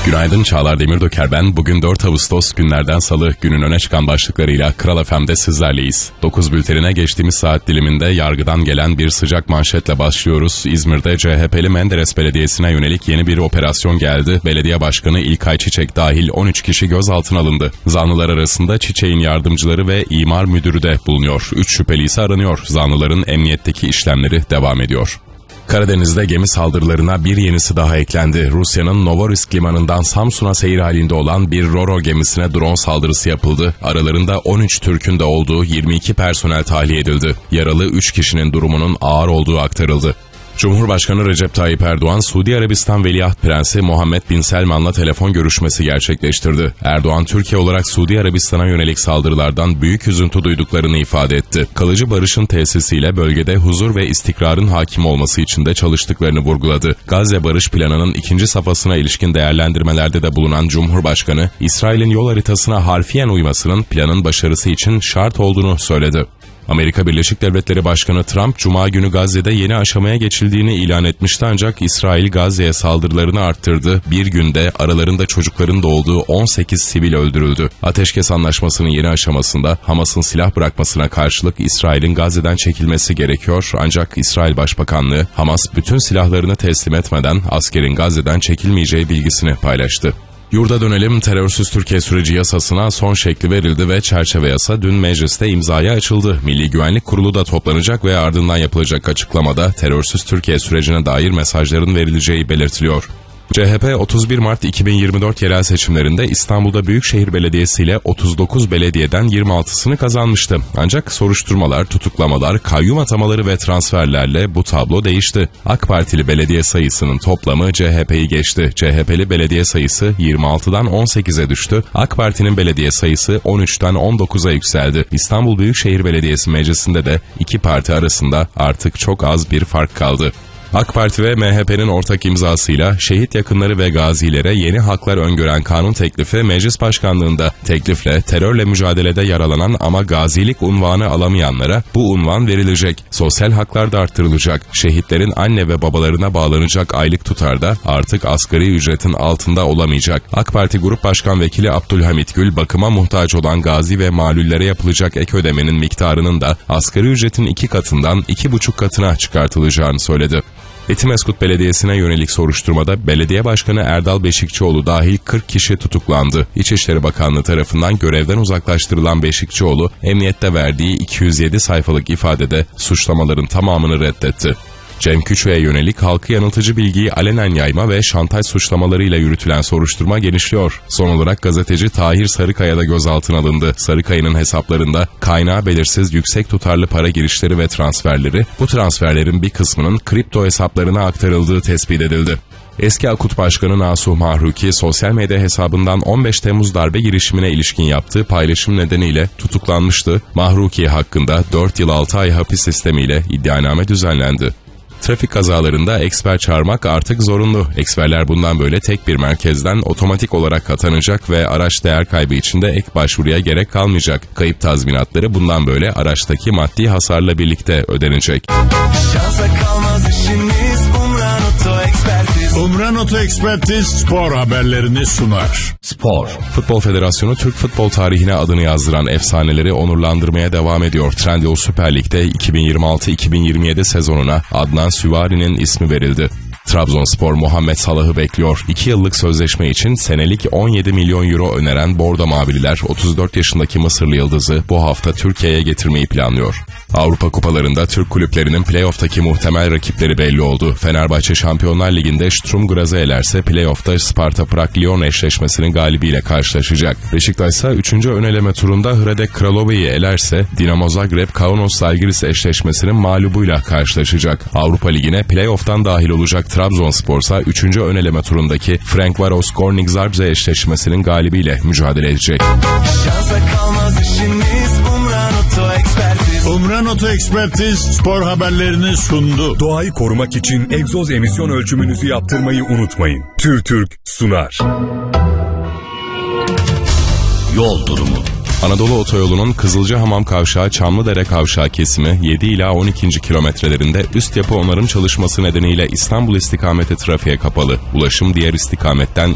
Günaydın, Çağlar Demirdöker ben. Bugün 4 Ağustos günlerden salı, günün öne çıkan başlıklarıyla Kral FM'de sizlerleyiz. 9 bültenine geçtiğimiz saat diliminde yargıdan gelen bir sıcak manşetle başlıyoruz. İzmir'de CHP'li Menderes Belediyesi'ne yönelik yeni bir operasyon geldi. Belediye Başkanı İlkay Çiçek dahil 13 kişi gözaltına alındı. Zanlılar arasında Çiçek'in yardımcıları ve imar müdürü de bulunuyor. 3 şüpheli ise aranıyor. Zanlıların emniyetteki işlemleri devam ediyor. Karadeniz'de gemi saldırılarına bir yenisi daha eklendi. Rusya'nın Novorossiysk limanından Samsun'a seyir halinde olan bir Ro-Ro gemisine drone saldırısı yapıldı. Aralarında 13 Türk'ün de olduğu 22 personel tahliye edildi. Yaralı 3 kişinin durumunun ağır olduğu aktarıldı. Cumhurbaşkanı Recep Tayyip Erdoğan, Suudi Arabistan Veliaht Prensi Muhammed Bin Selman'la telefon görüşmesi gerçekleştirdi. Erdoğan, Türkiye olarak Suudi Arabistan'a yönelik saldırılardan büyük üzüntü duyduklarını ifade etti. Kalıcı barışın tesisiyle bölgede huzur ve istikrarın hakim olması için de çalıştıklarını vurguladı. Gazze Barış Planı'nın 2. safhasına ilişkin değerlendirmelerde de bulunan Cumhurbaşkanı, İsrail'in yol haritasına harfiyen uymasının planın başarısı için şart olduğunu söyledi. Amerika Birleşik Devletleri Başkanı Trump, Cuma günü Gazze'de yeni aşamaya geçildiğini ilan etmişti ancak İsrail Gazze'ye saldırılarını arttırdı. Bir günde aralarında çocukların da olduğu 18 sivil öldürüldü. Ateşkes anlaşmasının yeni aşamasında Hamas'ın silah bırakmasına karşılık İsrail'in Gazze'den çekilmesi gerekiyor. Ancak İsrail Başbakanlığı, Hamas bütün silahlarını teslim etmeden askerin Gazze'den çekilmeyeceği bilgisini paylaştı. Yurda dönelim, terörsüz Türkiye süreci yasasına son şekli verildi ve çerçeve yasa dün mecliste imzaya açıldı. Milli Güvenlik Kurulu da toplanacak ve ardından yapılacak açıklamada terörsüz Türkiye sürecine dair mesajların verileceği belirtiliyor. CHP 31 Mart 2024 yerel seçimlerinde İstanbul'da Büyükşehir Belediyesi ile 39 belediyeden 26'sını kazanmıştı. Ancak soruşturmalar, tutuklamalar, kayyum atamaları ve transferlerle bu tablo değişti. AK Partili belediye sayısının toplamı CHP'yi geçti. CHP'li belediye sayısı 26'dan 18'e düştü. AK Parti'nin belediye sayısı 13'ten 19'a yükseldi. İstanbul Büyükşehir Belediyesi Meclisi'nde de iki parti arasında artık çok az bir fark kaldı. AK Parti ve MHP'nin ortak imzasıyla şehit yakınları ve gazilere yeni haklar öngören kanun teklifi meclis başkanlığında. Teklifle terörle mücadelede yaralanan ama gazilik unvanı alamayanlara bu unvan verilecek. Sosyal haklar da arttırılacak. Şehitlerin anne ve babalarına bağlanacak aylık tutar da artık asgari ücretin altında olamayacak. AK Parti Grup Başkan Vekili Abdülhamit Gül, bakıma muhtaç olan gazi ve malüllere yapılacak ek ödemenin miktarının da asgari ücretin 2 katından 2,5 katına çıkartılacağını söyledi. Etimesgut Belediyesi'ne yönelik soruşturmada belediye başkanı Erdal Beşikçioğlu dahil 40 kişi tutuklandı. İçişleri Bakanlığı tarafından görevden uzaklaştırılan Beşikçioğlu, emniyette verdiği 207 sayfalık ifadede suçlamaların tamamını reddetti. Cem Küçük'e yönelik halkı yanıltıcı bilgiyi alenen yayma ve şantaj suçlamalarıyla yürütülen soruşturma genişliyor. Son olarak gazeteci Tahir Sarıkaya da gözaltına alındı. Sarıkaya'nın hesaplarında kaynağı belirsiz yüksek tutarlı para girişleri ve transferleri, bu transferlerin bir kısmının kripto hesaplarına aktarıldığı tespit edildi. Eski Akut Başkanı Nasuh Mahruki, sosyal medya hesabından 15 Temmuz darbe girişimine ilişkin yaptığı paylaşım nedeniyle tutuklanmıştı. Mahruki hakkında 4 yıl 6 ay hapis sistemiyle iddianame düzenlendi. Trafik kazalarında eksper çağırmak artık zorunlu. Eksperler bundan böyle tek bir merkezden otomatik olarak atanacak ve araç değer kaybı için de ek başvuruya gerek kalmayacak. Kayıp tazminatları bundan böyle araçtaki maddi hasarla birlikte ödenecek. Şansa kalmaz işimiz, Umran Oto Ekspertiz. Umran Oto Ekspertiz spor haberlerini sunar. Spor. Futbol Federasyonu Türk futbol tarihine adını yazdıran efsaneleri onurlandırmaya devam ediyor. Trendyol Süper Lig'de 2026-2027 sezonuna Adnan Süvari'nin ismi verildi. Trabzonspor Muhammed Salah'ı bekliyor. 2 yıllık sözleşme için senelik 17 milyon euro öneren Bordo Mavililer 34 yaşındaki Mısırlı yıldızı bu hafta Türkiye'ye getirmeyi planlıyor. Avrupa kupalarında Türk kulüplerinin playoff'taki muhtemel rakipleri belli oldu. Fenerbahçe Şampiyonlar Ligi'nde Sturm Graz'ı elerse playoff'ta Sparta Prag-Lyon eşleşmesinin galibiyle karşılaşacak. Beşiktaş ise 3. ön eleme turunda Hradec Kralova'yı elerse Dinamo Zagreb Kaunas Žalgiris eşleşmesinin mağlubuyla karşılaşacak. Avrupa Ligi'ne playoff'tan dahil olacak Trabzonspor ise 3. ön eleme turundaki Ferencváros Gornik Zabrze eşleşmesinin galibiyle mücadele edecek. Şansa kalmaz işimiz, Umran Oto Ekspertiz. Umran Oto Ekspertiz spor haberlerini sundu. Doğayı korumak için egzoz emisyon ölçümünüzü yaptırmayı unutmayın. TÜRTÜRK sunar. Yol durumu. Anadolu Otoyolu'nun Kızılcahamam Kavşağı Çamlıdere Kavşağı kesimi 7 ila 12. kilometrelerinde üst yapı onarım çalışması nedeniyle İstanbul istikameti trafiğe kapalı. Ulaşım diğer istikametten